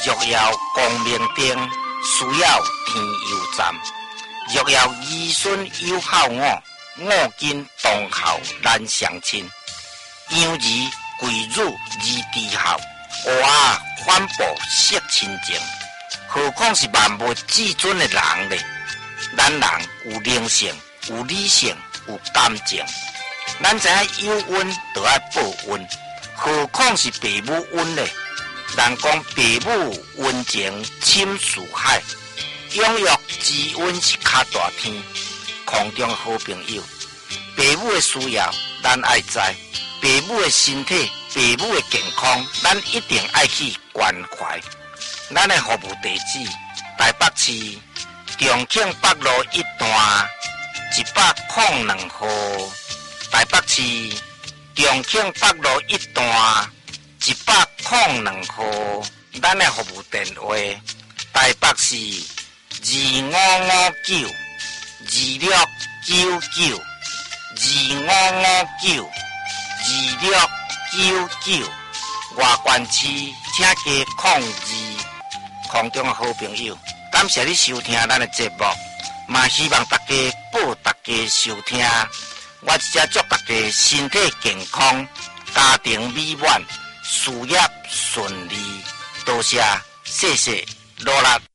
若要光明灯，需要天佑站。若要儿孙有孝我，我今当孝难相亲。养儿贵辱而知孝，娃反哺惜亲情。何况是万物至尊的人呢？咱人有灵性，有理性，有感情。咱知影有恩就要报恩，何况是父母恩呢？人讲父母恩情深似海，养育之恩是较大天。空中好朋友，父母的需要咱爱知，父母的身体、父母的健康，咱一定爱去关怀。咱的服务地址：台北市重庆北路1段102号。台北市重庆北路1段102号。咱的服务电话：台北市2559269925592699。外县市请加02。空中的好朋友，感谢你收听咱的节目，嘛希望大家报大家收听。我只祝大家身体健康，家庭美满，事业顺利。多谢，谢谢，努力。